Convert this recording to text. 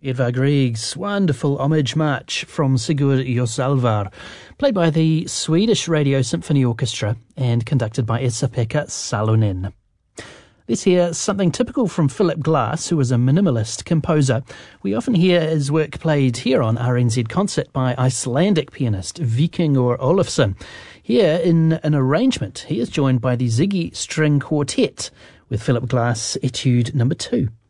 Edvard Grieg's wonderful homage march from Sigurd Josalvar, played by the Swedish Radio Symphony Orchestra and conducted by Esa-Pekka Salonen. Let's hear something typical from Philip Glass, who was a minimalist composer. We often hear his work played here on RNZ Concert by Icelandic pianist Víkingur Ólafsson. Here, in an arrangement, he is joined by the Ziggy String Quartet with Philip Glass Etude No. 2.